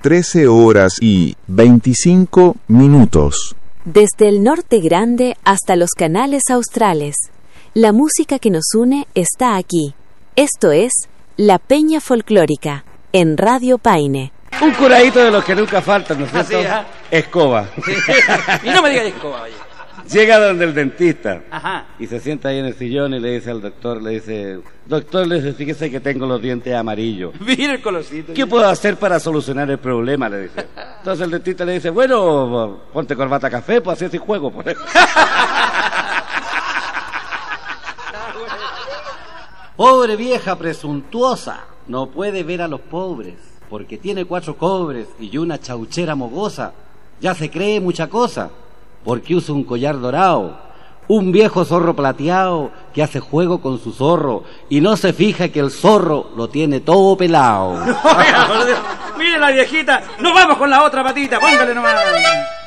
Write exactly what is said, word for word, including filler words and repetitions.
trece horas y veinticinco minutos. Desde el norte grande hasta los canales australes, la música que nos une está aquí. Esto es La Peña Folclórica, en Radio Paine. Un curadito de los que nunca faltan, ¿no es cierto? ¿Ah, sí, ¿eh? Escoba. Sí. Y no me digas escoba, oye. Llega donde el dentista. Ajá. Y se sienta ahí en el sillón y le dice al doctor, le dice, doctor, le dice, fíjese que tengo los dientes amarillos. Mira el colorcito. ¿Qué puedo hacer para solucionar el problema? Le dice. Entonces el dentista le dice, bueno, ponte corbata café, pues así es el juego. Pues. Pobre vieja presuntuosa, no puede ver a los pobres, porque tiene cuatro cobres y una chauchera mogosa. Ya se cree mucha cosa, porque usa un collar dorado, un viejo zorro plateado que hace juego con su zorro y no se fija que el zorro lo tiene todo pelado. Oiga, por Dios, mire la viejita, nos vamos con la otra patita, póngale nomás.